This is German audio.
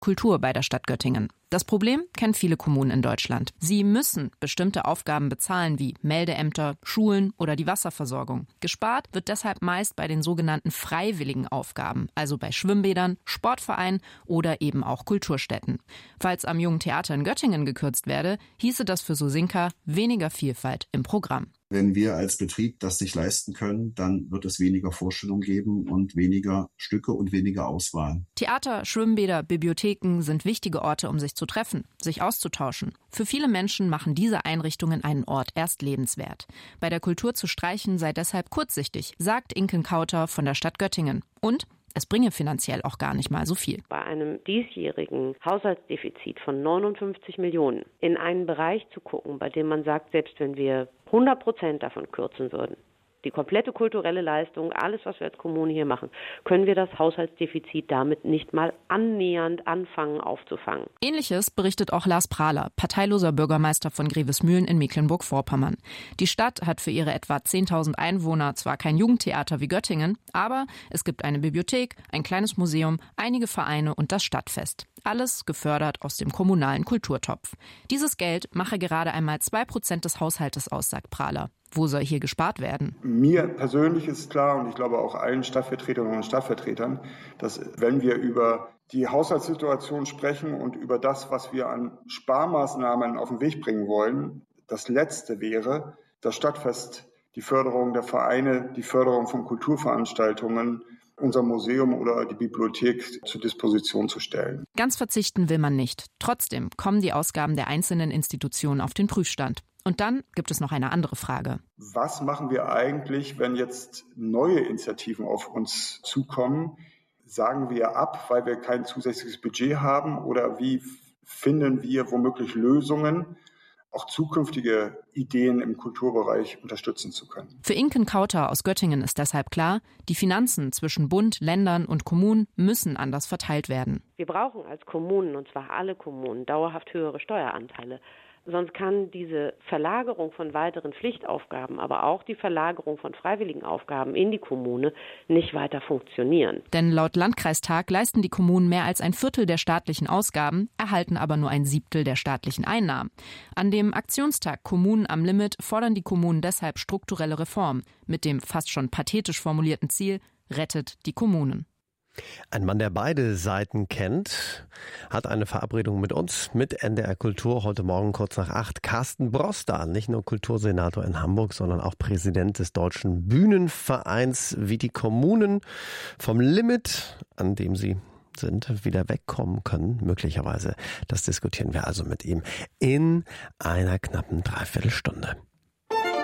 Kultur bei der Stadt Göttingen. Das Problem kennen viele Kommunen in Deutschland. Sie müssen bestimmte Aufgaben bezahlen wie Meldeämter, Schulen oder die Wasserversorgung. Gespart wird deshalb meist bei den sogenannten freiwilligen Aufgaben, also bei Schwimmbädern, Sportvereinen oder eben auch Kulturstätten. Falls am Jungen Theater in Göttingen gekürzt werde, hieße das für Sosinka weniger Vielfalt im Programm. Wenn wir als Betrieb das nicht leisten können, dann wird es weniger Vorstellungen geben und weniger Stücke und weniger Auswahl. Theater, Schwimmbäder, Bibliotheken sind wichtige Orte, um sich zu treffen, sich auszutauschen. Für viele Menschen machen diese Einrichtungen einen Ort erst lebenswert. Bei der Kultur zu streichen sei deshalb kurzsichtig, sagt Inken Kauter von der Stadt Göttingen. Und es bringe finanziell auch gar nicht mal so viel. Bei einem diesjährigen Haushaltsdefizit von 59 Millionen in einen Bereich zu gucken, bei dem man sagt, selbst wenn wir 100% davon kürzen würden, die komplette kulturelle Leistung, alles, was wir als Kommune hier machen, können wir das Haushaltsdefizit damit nicht mal annähernd anfangen aufzufangen. Ähnliches berichtet auch Lars Prahler, parteiloser Bürgermeister von Grevesmühlen in Mecklenburg-Vorpommern. Die Stadt hat für ihre etwa 10.000 Einwohner zwar kein Jugendtheater wie Göttingen, aber es gibt eine Bibliothek, ein kleines Museum, einige Vereine und das Stadtfest. Alles gefördert aus dem kommunalen Kulturtopf. Dieses Geld mache gerade einmal 2% des Haushaltes aus, sagt Prahler. Wo soll hier gespart werden? Mir persönlich ist klar, und ich glaube auch allen Stadtvertreterinnen und Stadtvertretern, dass wenn wir über die Haushaltssituation sprechen und über das, was wir an Sparmaßnahmen auf den Weg bringen wollen, das Letzte wäre, das Stadtfest, die Förderung der Vereine, die Förderung von Kulturveranstaltungen, unser Museum oder die Bibliothek zur Disposition zu stellen. Ganz verzichten will man nicht. Trotzdem kommen die Ausgaben der einzelnen Institutionen auf den Prüfstand. Und dann gibt es noch eine andere Frage. Was machen wir eigentlich, wenn jetzt neue Initiativen auf uns zukommen? Sagen wir ab, weil wir kein zusätzliches Budget haben? Oder wie finden wir womöglich Lösungen, auch zukünftige Ideen im Kulturbereich unterstützen zu können? Für Inken Kauter aus Göttingen ist deshalb klar, die Finanzen zwischen Bund, Ländern und Kommunen müssen anders verteilt werden. Wir brauchen als Kommunen, und zwar alle Kommunen, dauerhaft höhere Steueranteile. Sonst kann diese Verlagerung von weiteren Pflichtaufgaben, aber auch die Verlagerung von freiwilligen Aufgaben in die Kommune nicht weiter funktionieren. Denn laut Landkreistag leisten die Kommunen mehr als 1/4 der staatlichen Ausgaben, erhalten aber nur 1/7 der staatlichen Einnahmen. An dem Aktionstag Kommunen am Limit fordern die Kommunen deshalb strukturelle Reform mit dem fast schon pathetisch formulierten Ziel: Rettet die Kommunen. Ein Mann, der beide Seiten kennt, hat eine Verabredung mit uns, mit NDR Kultur, heute Morgen kurz nach 8. Carsten Broster, nicht nur Kultursenator in Hamburg, sondern auch Präsident des Deutschen Bühnenvereins, wie die Kommunen vom Limit, an dem sie sind, wieder wegkommen können, möglicherweise. Das diskutieren wir also mit ihm in einer knappen Dreiviertelstunde.